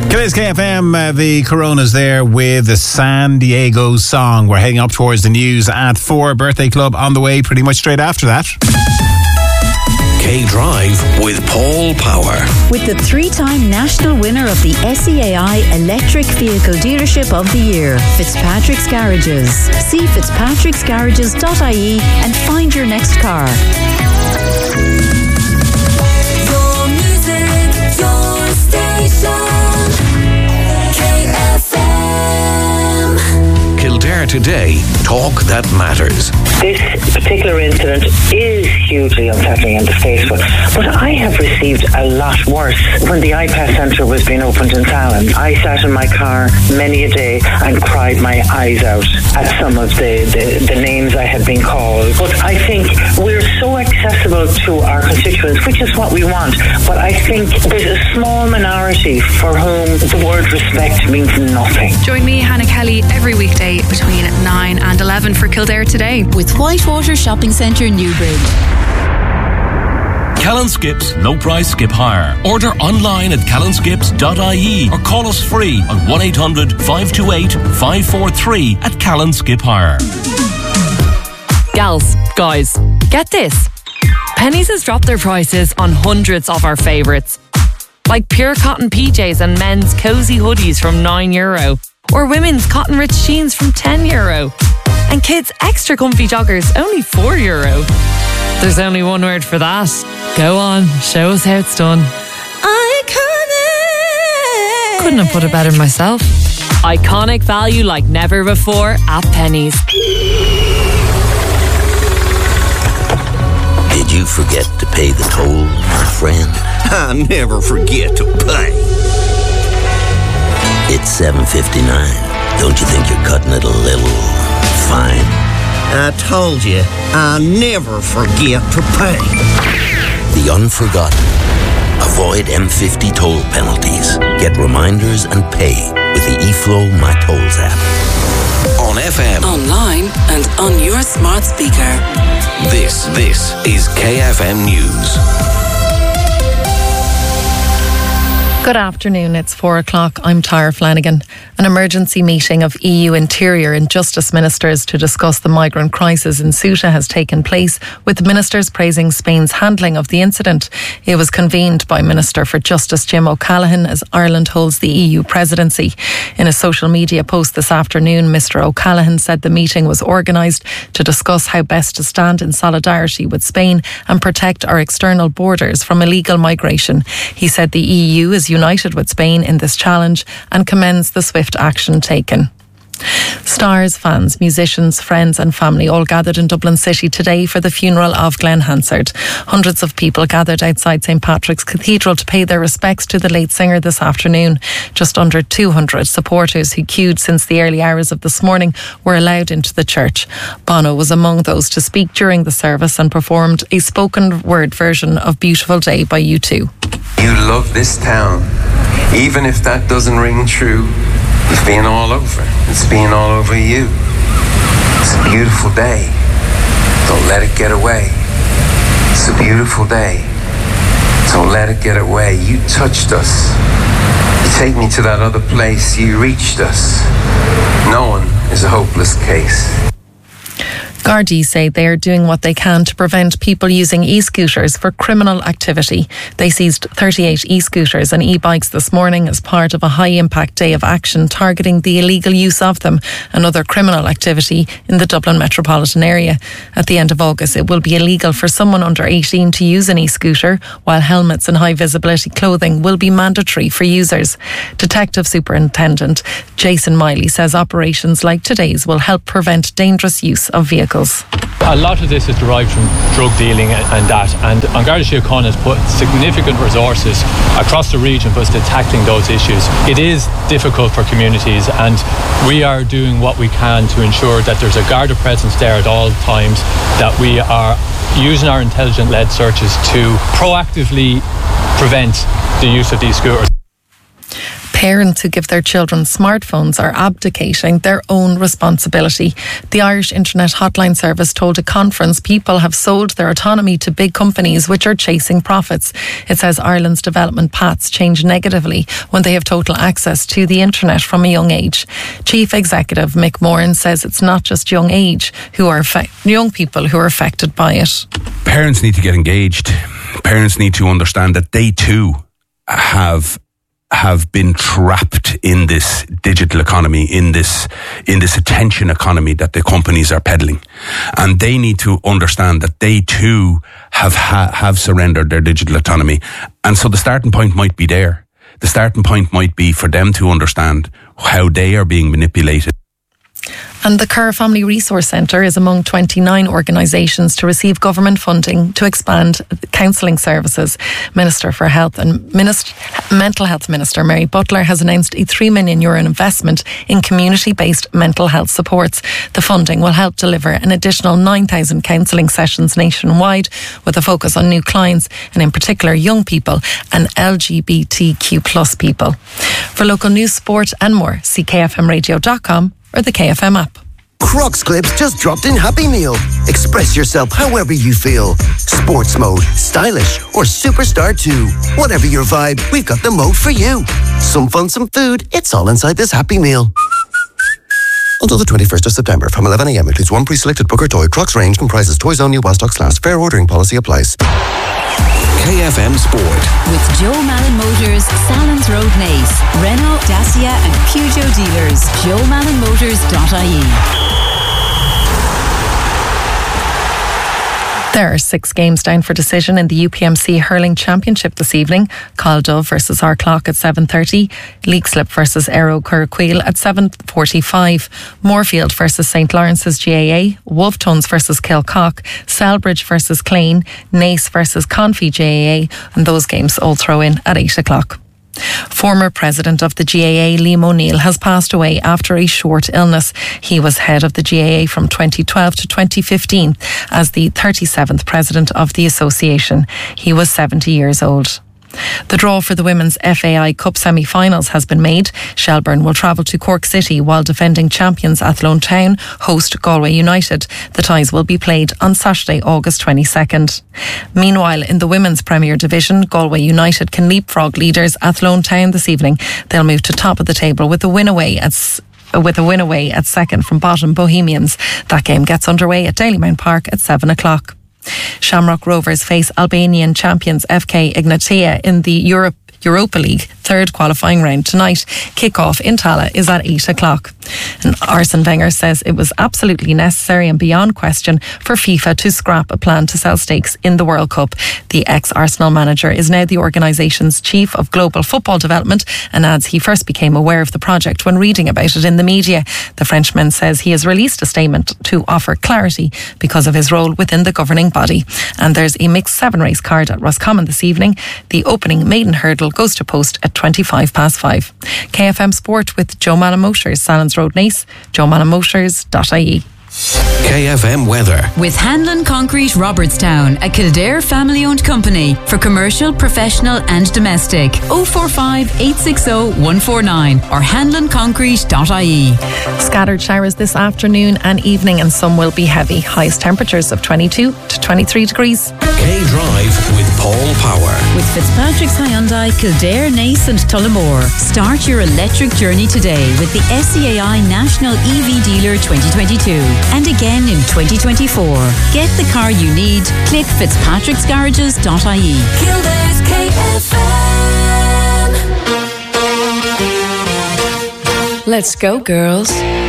Today's KFM, the Coronas there with the San Diego song. We're heading up towards the news at 4. Birthday Club on the way pretty much straight after that. K-Drive with Paul Power. With the 3-time national winner of the SEAI Electric Vehicle Dealership of the Year, Fitzpatrick's Garages. See fitzpatricksgarages.ie and find your next car. Your music, your station. Kildare Today, talk that matters. This particular incident is hugely unsettling and distasteful, but I have received a lot worse. When the iPass Centre was being opened in Fallon, I sat in my car many a day and cried my eyes out at some of the names I had been called. But I think we're so accessible to our constituents, which is what we want, but I think there's a small minority for whom the word respect means nothing. Join me, Hannah Kelly, every weekday between 9 and 11 for Kildare Today with Whitewater Shopping Centre, Newbridge. Callan Skips, no price skip hire. Order online at callanskips.ie or call us free on 1-800-528-543 at Callan Skip Hire. Gals, guys, get this. Penneys has dropped their prices on hundreds of our favourites. Like pure cotton PJs and men's cosy hoodies from €9. Or women's cotton rich jeans from €10. And kids' extra comfy joggers, only €4. There's only one word for that. Go on, show us how it's done. Iconic! Couldn't have put it better myself. Iconic value like never before at Penneys. Did you forget to pay the toll, my friend? I never forget to pay. It's 7:59. Don't you think you're cutting it a little fine? I told you, I never forget to pay. The unforgotten. Avoid M50 toll penalties. Get reminders and pay with the eFlow My Tolls app. On FM. Online and on your smart speaker. This is KFM News. Good afternoon, it's 4 o'clock. I'm Tara Flanagan. An emergency meeting of EU Interior and Justice Ministers to discuss the migrant crisis in Ceuta has taken place, with ministers praising Spain's handling of the incident. It was convened by Minister for Justice Jim O'Callaghan as Ireland holds the EU presidency. In a social media post this afternoon, Mr O'Callaghan said the meeting was organised to discuss how best to stand in solidarity with Spain and protect our external borders from illegal migration. He said the EU is united with Spain in this challenge and commends the swift action taken. Stars, fans, musicians, friends and family all gathered in Dublin City today for the funeral of Glenn Hansard. Hundreds of people gathered outside St Patrick's Cathedral to pay their respects to the late singer this afternoon. Just under 200 supporters who queued since the early hours of this morning were allowed into the church. Bono was among those to speak during the service and performed a spoken word version of Beautiful Day by U2. You love this town, even if that doesn't ring true. It's been all over. It's been all over you. It's a beautiful day. Don't let it get away. It's a beautiful day. Don't let it get away. You touched us. You take me to that other place. You reached us. No one is a hopeless case. Gardaí say they are doing what they can to prevent people using e-scooters for criminal activity. They seized 38 e-scooters and e-bikes this morning as part of a high-impact day of action targeting the illegal use of them and other criminal activity in the Dublin metropolitan area. At the end of August, it will be illegal for someone under 18 to use an e-scooter, while helmets and high-visibility clothing will be mandatory for users. Detective Superintendent Jason Miley says operations like today's will help prevent dangerous use of vehicles. A lot of this is derived from drug dealing and that, and An Garda Síochána has put significant resources across the region but to tackling those issues. It is difficult for communities, and we are doing what we can to ensure that there's a Garda presence there at all times, that we are using our intelligent-led searches to proactively prevent the use of these scooters. Parents who give their children smartphones are abdicating their own responsibility. The Irish Internet Hotline Service told a conference people have sold their autonomy to big companies which are chasing profits. It says Ireland's development paths change negatively when they have total access to the internet from a young age. Chief Executive Mick Moran says it's not just young people who are affected by it. Parents need to get engaged. Parents need to understand that they too have been trapped in this digital economy, in this attention economy that the companies are peddling, and they need to understand that they too have surrendered their digital autonomy. And so the starting point might be there. The starting point might be for them to understand how they are being manipulated. And the Kerr Family Resource Centre is among 29 organisations to receive government funding to expand counselling services. Minister for Health and Mental Health Minister Mary Butler has announced a €3 million investment in community-based mental health supports. The funding will help deliver an additional 9,000 counselling sessions nationwide, with a focus on new clients and in particular young people and LGBTQ+ people. For local news, sport and more, see kfmradio.com or the KFM app. Crocs clips just dropped in Happy Meal. Express yourself however you feel. Sports mode, stylish, or superstar too. Whatever your vibe, we've got the mode for you. Some fun, some food, it's all inside this Happy Meal. Until the 21st of September, from 11 a.m. includes one pre-selected book or toy. Crocs range comprises toys only while stocks last. Fair ordering policy applies. KFM Sport. With Joe Malin Motors, Salons Road Nace, Renault, Dacia and Peugeot dealers. JoeMalinMotors.ie. There are 6 games down for decision in the UPMC Hurling Championship this evening. Caldove versus Arklock at 7:30. Leixlip versus Aero Curraquil at 7:45. Moorfield versus St. Lawrence's GAA. Wolftones versus Kilcock. Selbridge versus Clane. Nace versus Confi GAA. And those games all throw in at 8 o'clock. Former president of the GAA, Liam O'Neill, has passed away after a short illness. He was head of the GAA from 2012 to 2015 as the 37th president of the association. He was 70 years old. The draw for the Women's FAI Cup semi-finals has been made. Shelbourne will travel to Cork City while defending champions Athlone Town host Galway United. The ties will be played on Saturday, August 22nd. Meanwhile, in the Women's Premier Division, Galway United can leapfrog leaders Athlone Town this evening. They'll move to top of the table with a win away at second from bottom Bohemians. That game gets underway at Dalymount Park at 7 o'clock. Shamrock Rovers face Albanian champions FK Ignatia in the Europa League third qualifying round tonight. Kick-off in Tala is at 8 o'clock. And Arsene Wenger says it was absolutely necessary and beyond question for FIFA to scrap a plan to sell stakes in the World Cup. The ex-Arsenal manager is now the organisation's chief of global football development and adds he first became aware of the project when reading about it in the media. The Frenchman says he has released a statement to offer clarity because of his role within the governing body. And there's a mixed 7 race card at Roscommon this evening. The opening maiden hurdle goes to post at 5:25. KFM Sport with Joe Malin Motors, Salons Road Nace, JoeMalinMotors.ie. KFM Weather. With Hanlon Concrete Robertstown, a Kildare family-owned company for commercial, professional and domestic. 045 860 149 or hanlonconcrete.ie. Scattered showers this afternoon and evening and some will be heavy. Highest temperatures of 22 to 23 degrees. K-Drive with Paul Power. With Fitzpatrick's Hyundai, Kildare, Nace and Tullamore. Start your electric journey today with the SCAI National EV Dealer 2022. And again in 2024. Get the car you need. Click fitzpatricksgarages.ie. Kildare's KFM. Let's go, girls.